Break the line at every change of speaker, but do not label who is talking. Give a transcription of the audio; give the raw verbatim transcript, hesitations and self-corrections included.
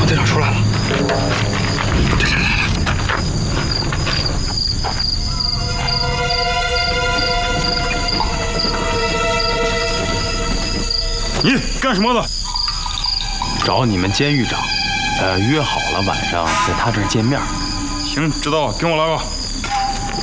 队长出来了。队长来了。
你干什么的？
找你们监狱长，呃，约好了晚上在他这儿见面。
行，知道了，跟我来吧。